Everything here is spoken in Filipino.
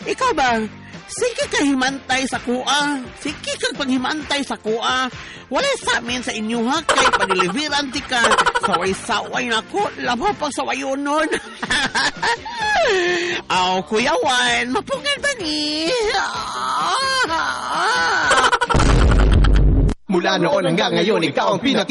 Ikaw ba? Sige ka himantay sa kuha. Sige kang paghimantay sa kuha. Wala sa amin sa inyo ha, kay paniliviran ti ka. Saway-saway na ko, lamang pang sawayon nun. Aw, Kuya Juan, mapungan ba ni? Mula noon hanggang ngayon, ikaw ang